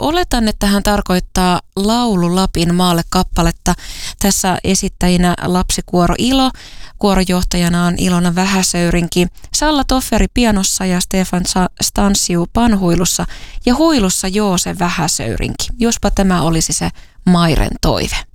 oletan, että hän tarkoittaa Laulu Lapin maalle -kappaletta. Tässä esittäjinä lapsikuoro Ilo, kuorojohtajana on Ilona Vähäsöyrinki, Salla Tofferi pianossa ja Stefan Stansiu panhuilussa ja huilussa Joose Vähäsöyrinki. Jospa tämä olisi se Mairen toive.